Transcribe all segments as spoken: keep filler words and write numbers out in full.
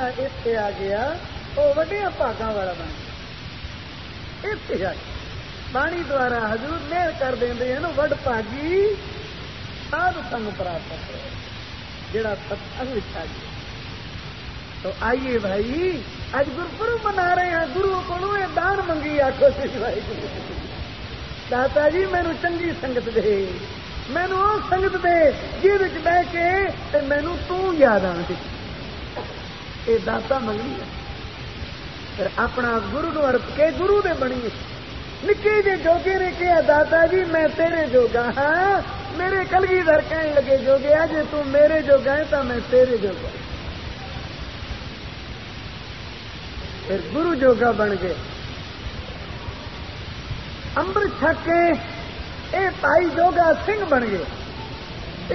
اتنے آ گیا وہ وڈیا بھاگاں والا بن گیا اتنے آ گیا بانی دوارا حضور مہر کر دیں وڈ پاگی ساتھ سنگ پراپت ہے جڑا ستسنگ آ گیا تو آئیے بھائی اج گرپرب منا رہے ہیں گرو کو دان منگی آخو سی بھائی داتا جی مینو چنگی سنگت دے مینو وہ سنگت دے جی بہ کے مینو تاد آ یہ داتا منگنی ہے پھر اپنا گرو نو ارپ کے گرو دے بنی نکے جے جوگے نے کہا داتا جی میں تیرے جوگا ہاں میرے کلگیدھر کہنے لگے جوگے جی تو میرے جوگا ہے تو میں تیرے جوگا پھر گرو جوگا بن گئے امرت چھک کے اے بھائی جوگا سنگھ بن گئے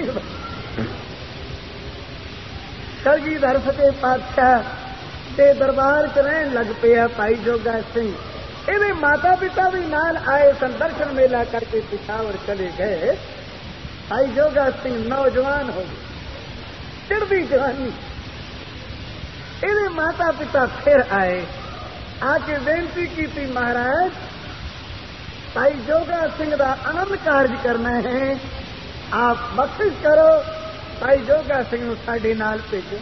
کلگیدھر فتح پادشاہ دے دربار چ رہن لگ پیا بھائی جوگا سنگھ یہ ماتا پتا بھی نال آئے سن درشن میلہ کر کے پشاور چلے گئے بھائی جوگا سنگھ نوجوان ہو گئے چڑھتی جوانی یہ ماتا پتا پھر آئے آ کے بےنتی کی تھی مہاراج بھائی جوگا سنگھ کا آنند کارج کرنا ہے آپ بخشش کرو بھائی جوگا سنگھ ساڈے نال بھیجو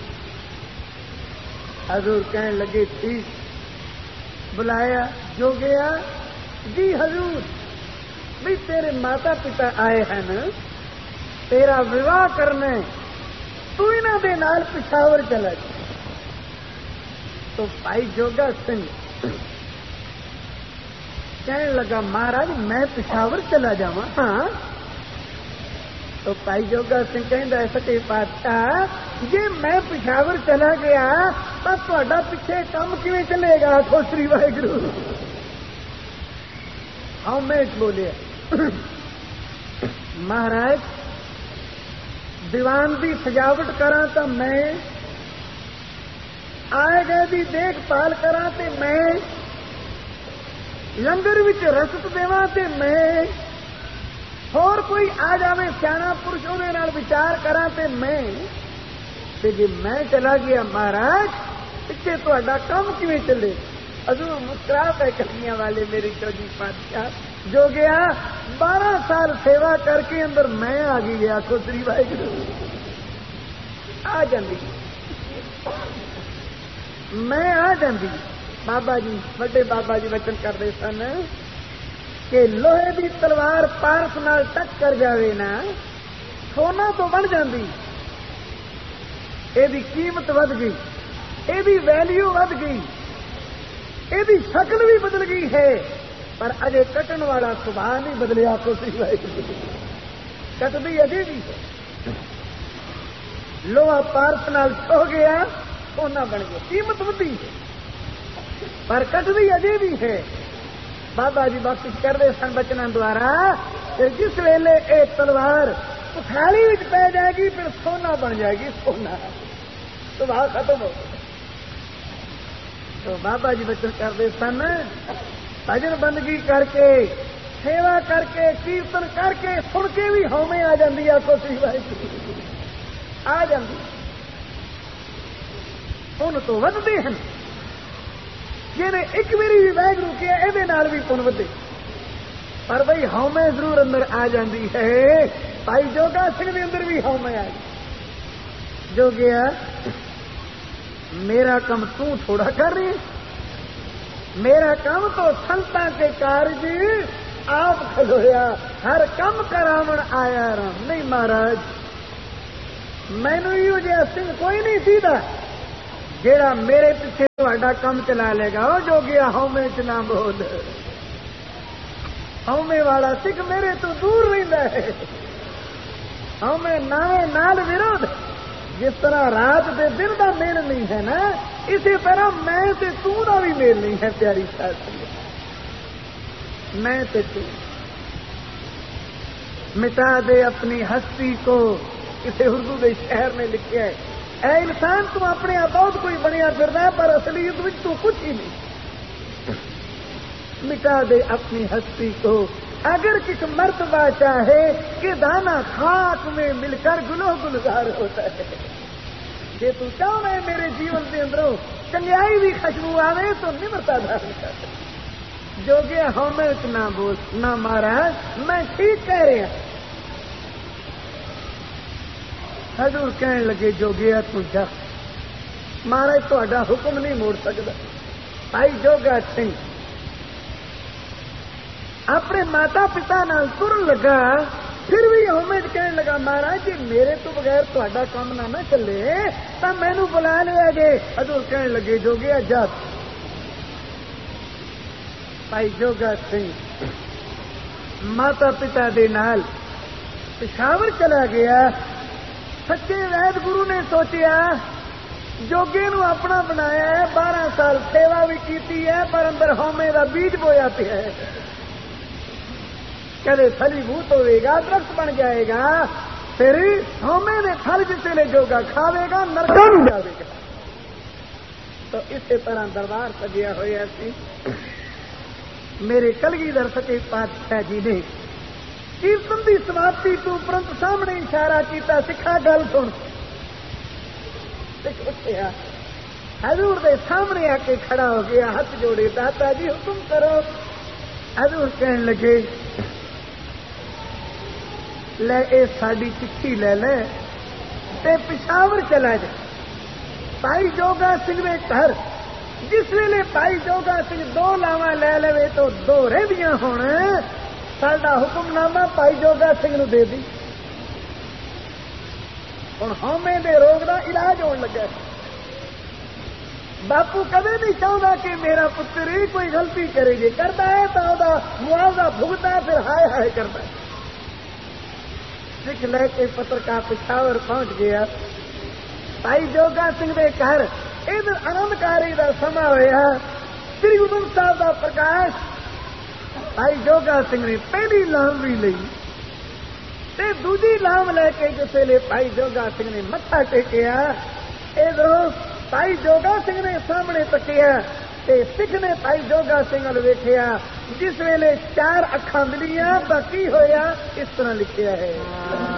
حضور کہنے لگے ٹھیک بلایا جو گیا جی حضور بھی تیرے ماتا پتا آئے ہیں نا تیرا وواہ کرنا تو انہوں دے نال پشاور چلا جا تو بھائی جوگا سنگھ کہنے لگا مہاراج میں پشاور چلا جاواں ہاں تو بھائی جوگا سنگھ کہندا ہے سچے پادشاہ جی میں پشاور چلا گیا تو تہاڈا پیچھے کام کیویں چلے گا کھوسری واحگرو ہاں میں بولیا مہاراج دیوان دی سجاوٹ کراں تو میں آئے گئے دی دیکھ بھال کراں تے میں لنگر وچ رسط دیواں تے میں اور کوئی آ جائے سیاح پورش وہ وچار کراں تے میں تے جی میں چلا گیا مہاراج پیچھے تا کام کیویں چلے حضور مسکرا پہ کلیاں والے میرے چودھری پادشاہ جو گیا بارہ سال سیوا کر کے اندر میں آ گئی گیا کھوسری واحگرو آ جاندی میں آ جاندی بابا جی بڑے بابا جی وچن کرتے سن کہ لوہے دی تلوار پارس نال ٹک کر جاوے نا سونا تو بن جاندی یہ قیمت ود گئی یہ ویلیو ود گئی یہ شکل بھی بدل گئی ہے پر اجے کٹن والا سبھا نہیں بدلیا کھوسری واحگرو کٹتی اجے بھی ہے لوہا پارس نال چھو گیا سونا بن گیا قیمت ودی ہے پر کٹتی اجے بھی ہے بابا جی باقی کرتے سن بچنا دوارا کہ جس ویلے اے تلوار تھالی پی جائے گی پھر سونا بن جائے گی سونا سبھا ختم ہو گیا تو بابا جی بچن کرتے سن بھجن بندگی کر کے سیوا کر کے کیرتن کر کے سن کے بھی ہومے آ جاتی ہے کھوسری واحگرو آ جاتی ان تو ودتے ہیں جی نے ایک میری بھی واحگرو کیا یہ بھی پن ودے پر بھائی ہومے ضرور اندر آ جاتی ہے بھائی جوگا سنگھ کے اندر بھی ہومے آئی جو گیا میرا کم تو تھوڑا کر رہی میرا کام تو سنتا کے کارج آپ کھلویا ہر کم کراون آیا رام نہیں مہاراج مینو یہ جہا سنگھ کوئی نہیں سیدھا جیڑا میرے پیچھے تہاڈا کم چلا لے گا وہ جو گیا ہومے چ نہ بول ہومے والا سکھ میرے تو دور رہندا ہے ہومے ناوے نال وروਧ جس طرح رات دے دن دا میل نہیں ہے نا اسی طرح میں تے تو دا بھی میل نہیں ہے پیاری ساتھی میں تے تو مٹا دے اپنی ہستی کو کسی اردو دے شہر نے لکھا ہے اے انسان تم اپنے آپ بہت کوئی بنیا پھرنا پر اصلیت وچ تو کچھ ہی نہیں مٹا دے اپنی ہستی کو اگر کس مرتبہ چاہے کہ دانا خاک میں مل کر گلو گلزار ہوتا ہے جی تو چاہنا ہے میرے جیون کے اندروں چنگیائی بھی خوشبو آوے تو نمرتا دھارن کر جو گیا ہومے نہ بول نہ مہاراج میں ٹھیک کہہ رہا حضور کہنے لگے جو گیا تو جا مہاراج تہاڈا حکم نہیں موڑ سکتا بھائی جوگا سنگھ اپنے ماتا پتا نال ترن لگا پھر بھی ہومے کہنے لگا مہاراج جی میرے تو بغیر تہاڈا کام نہ نہ چلے تو مینوں بلا لیا جے حضور کہنے لگے جو گیا جا بھائی جوگا سنگھ ماتا پتا دے نال پشاور چلا گیا سچے وید گرو نے سوچیا جوگے نو اپنا بنایا ہے بارہ سال سیوا بھی کیتی ہے پر اندر ہومے دا بیج بویا پیا ہے کدے پھلی بوت ہوئے گا درخت بن جائے گا پھر ہومے نے پھل جسے لے جوگا کھاوے گا نرکا بھی جاوے گا تو اسی طرح دربار سجیا ہوا سی میرے کلگیدھر سچے پاتشاہ جی نے کیرتن کی سماپتی تو پرنت سامنے اشارہ کیتا سکھا گل سن اٹھیا حضور دے سامنے آ کے کھڑا ہو گیا ہاتھ جوڑے داتا جی حکم کرو حضور کہنے لگے لے اے ساڈی چٹھی لے لے تے پشاور چلا جائے بھائی جوگا سنگھ نے گھر جس ویلے بھائی جوگا سنگھ دو لاواں لے لے تو دو رہدیاں ہون ساڈا حکم نامہ بھائی جوگا سنگھ نو دے دی ہوں ہومے دے روگ دا علاج ہون لگا باپو کدے نہیں چاہتا کہ میرا پتر ہی کوئی غلطی کرے گی کرتا ہے تو وہ معاوضہ بھگتا پھر ہائے ہائے کرتا ہے سکھ لے کے پترکار پشاور پہنچ گیا بھائی جوگا سنگھ دے گھر ادھر آنندکاری کا سما ہوا سری گرو صاحب کا پرکاش بھائی جوگا سنگھ نے پہلی لام بھی لئی تے دوجی لام لے کے جس ویلے بھائی جوگا سنگھ نے متھا ٹیکیا ادھر بھائی جوگا سنگھ نے سامنے تکیا تے سکھ نے بھائی جوگا سنگھ ول ویکھیا جس ویلے چار اکھاں ملیاں باقی ہویا اس طرح لکھیا ہے